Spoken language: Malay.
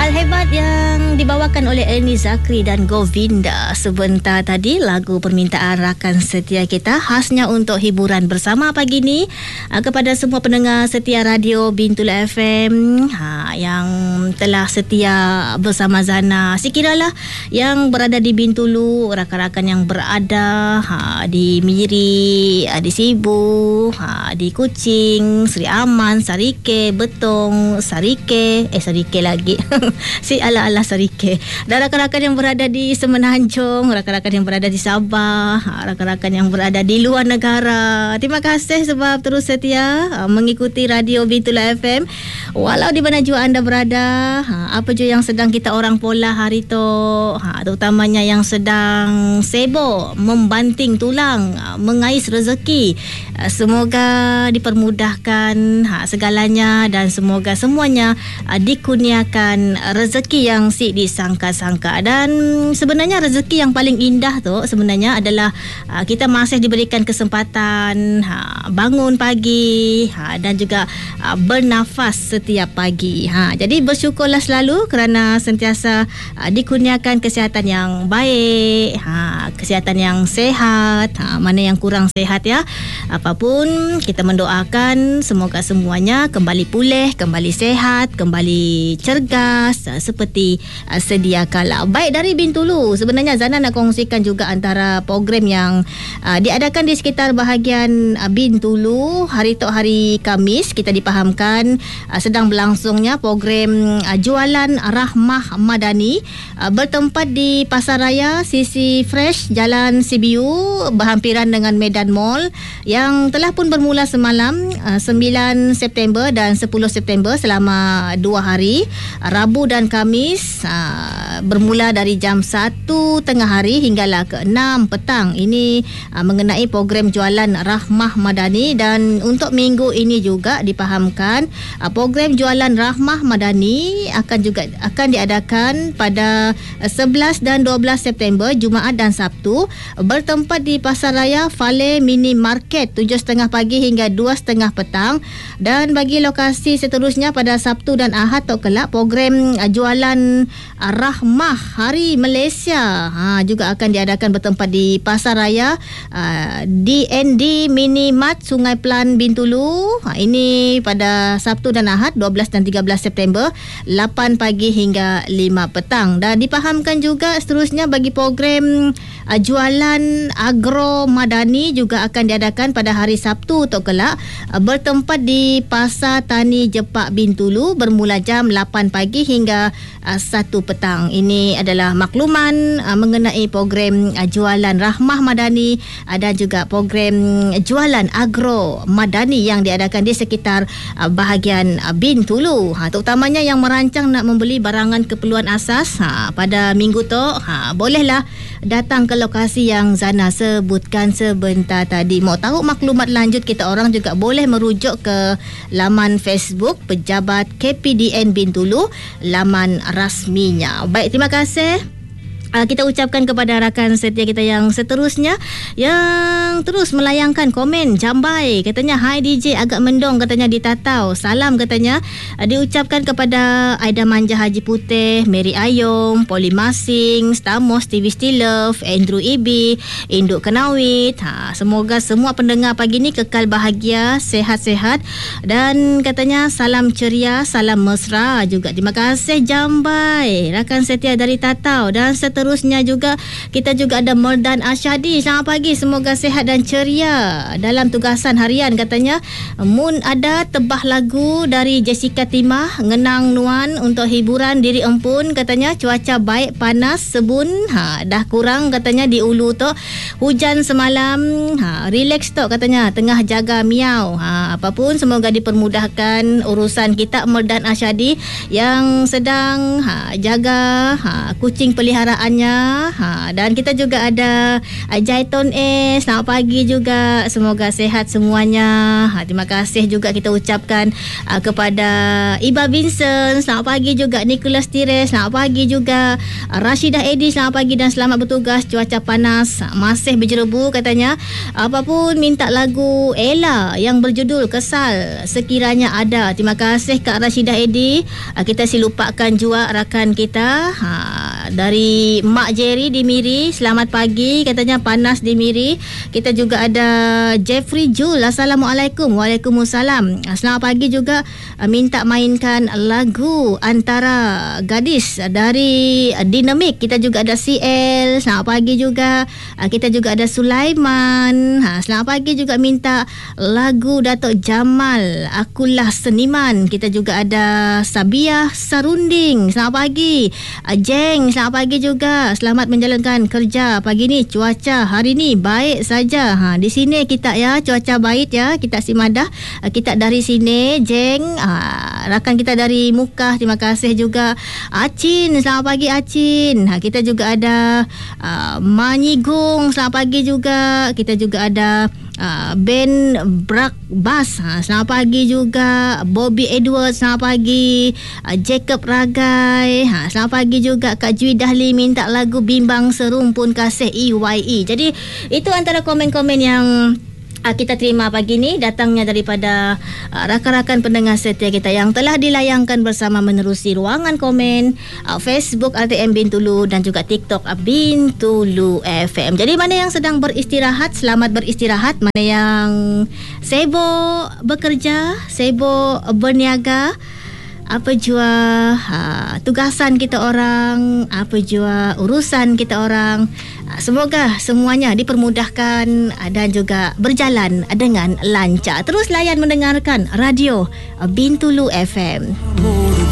Hal hebat yang dibawakan oleh Ernie Zakri dan Govinda sebentar tadi, lagu permintaan rakan setia kita khasnya untuk hiburan bersama pagi ni. Kepada semua pendengar setia radio Bintulu FM yang telah setia bersama Zana, sekiralah yang berada di Bintulu, rakan-rakan yang berada di Miri, di Sibu, di Kuching, Seri Aman, Sarike, Betong, Sarike lagi si ala-ala Sarike, dan rakan-rakan yang berada di Semenanjung, rakan-rakan yang berada di Sabah, rakan-rakan yang berada di luar negara. Terima kasih sebab terus setia mengikuti radio Bintulu FM walau di mana jua anda berada. Apa jua yang sedang kita orang pola hari tu, terutamanya yang sedang sibuk membanting tulang, mengais rezeki, semoga dipermudahkan segalanya dan semoga semuanya dikurniakan rezeki yang si disangka-sangka. Dan sebenarnya rezeki yang paling indah tu sebenarnya adalah kita masih diberikan kesempatan bangun pagi dan juga bernafas setiap pagi. Jadi bersyukurlah selalu kerana sentiasa dikurniakan kesihatan yang baik, kesihatan yang sehat. Mana yang kurang sehat ya, apapun kita mendoakan semoga semuanya kembali pulih, kembali sehat, kembali cergas seperti sedia kala. Baik, dari Bintulu sebenarnya Zana nak kongsikan juga antara program yang diadakan di sekitar bahagian Bintulu. Hari tu hari Khamis kita dipahamkan sedang berlangsungnya program jualan Rahmah Madani bertempat di Pasaraya Sisi Fresh Jalan CBU berhampiran dengan Medan Mall yang telah pun bermula semalam 9 September dan 10 September selama 2 hari, Rabu dan Khamis, bermula dari jam 1 tengah hari hinggalah ke 6 petang. Ini mengenai program jualan Rahmah Madani. Dan untuk minggu ini juga dipahamkan program jualan Rahmah Madani akan diadakan pada 11 dan 12 September, Jumaat dan Sabtu, bertempat di Pasaraya Fale Mini Market 7.30 pagi hingga 2.30 petang. Dan bagi lokasi seterusnya pada Sabtu dan Ahad tu kelak program jualan Rahmah Hari Malaysia juga akan diadakan bertempat di Pasaraya DND Mini Mart Sungai Pelan Bintulu. Ini pada Sabtu dan Ahad 12 dan 13 September 8 pagi hingga 5 petang. Dan dipahamkan juga seterusnya bagi program jualan Agro Madani juga akan diadakan pada hari Sabtu tu kelak bertempat di Pasar Tani Jepak Bintulu bermula jam 8 pagi hingga 1 petang. Ini adalah makluman mengenai program jualan Rahmah Madani dan juga program jualan Agro Madani yang diadakan di sekitar bahagian Bintulu. Terutamanya yang merancang nak membeli barangan keperluan asas pada minggu tu, bolehlah datang ke lokasi yang Zana sebutkan sebentar tadi. Mau tahu maklumat lanjut, kita orang juga boleh merujuk ke laman Facebook Pejabat KPDN Bintulu, laman rasminya. Baik, terima kasih. Kita ucapkan kepada rakan setia kita yang seterusnya yang terus melayangkan komen. Jambai katanya, hai DJ, agak mendong katanya di Tatau. Salam katanya diucapkan kepada Aida Manja Haji Putih, Mary Ayom, Poli Masing, Stamos, TV Stilove, Andrew Ibi, Induk Kenawit. Semoga semua pendengar pagi ni kekal bahagia, sehat-sehat, dan katanya salam ceria, salam mesra juga. Terima kasih Jambai, rakan setia dari Tatau. Dan seterusnya juga kita juga ada Merdan Asyadi. Selamat pagi, semoga sehat dan ceria dalam tugasan harian. Katanya Mun ada tebah lagu dari Jessica Timah, Ngenang Nuan untuk hiburan diri empun. Katanya cuaca baik, panas sebun dah kurang katanya di Ulu tu. Hujan semalam, relax tu katanya, tengah jaga miau. Apapun semoga dipermudahkan urusan kita. Merdan Asyadi yang sedang jaga kucing peliharaan kesedarannya. Dan kita juga ada Jaiton S. Selamat pagi juga. Semoga sehat semuanya. Terima kasih juga kita ucapkan kepada Iba Vincent. Selamat pagi juga. Nicholas Tires. Selamat pagi juga. Rashidah Edi. Selamat pagi dan selamat bertugas. Cuaca panas masih berjerebu katanya. Apapun minta lagu Ella yang berjudul Kesal sekiranya ada. Terima kasih Kak Rashidah Edi. Kita silupakan juga rakan kita dari Mak Jerry di Miri. Selamat pagi katanya panas di Miri. Kita juga ada Jeffrey Jul. Assalamualaikum. Waalaikumsalam. Selamat pagi juga. Minta mainkan lagu Antara Gadis dari Dinamik. Kita juga ada CL. Selamat pagi juga. Kita juga ada Sulaiman. Selamat pagi juga minta lagu Datuk Jamal Akulah Seniman. Kita juga ada Sabiah Sarunding. Selamat pagi. Jeng, selamat pagi juga. Selamat menjalankan kerja pagi ni. Cuaca hari ni baik saja. Di sini kita ya, cuaca baik ya. Kita simadah. Kita dari sini, Jeng. Rakan kita dari Mukah, terima kasih juga. Acin, selamat pagi Acin. Kita juga ada Manyigung, selamat pagi juga. Kita juga ada Ben Brak Bas, selamat pagi juga. Bobby Edward, selamat pagi. Jacob Ragai, selamat pagi juga. Kak Jui Dahli minta lagu Bimbang Serumpun Kasih EYE. Jadi itu antara komen-komen yang kita terima pagi ni, datangnya daripada rakan-rakan pendengar setia kita yang telah dilayangkan bersama menerusi ruangan komen Facebook RTM Bintulu dan juga TikTok Bintulu FM. Jadi mana yang sedang beristirahat, selamat beristirahat. Mana yang sibuk bekerja, sibuk berniaga, apa jua tugasan kita orang, apa jua urusan kita orang, semoga semuanya dipermudahkan dan juga berjalan dengan lancar. Terus layan mendengarkan radio Bintulu FM.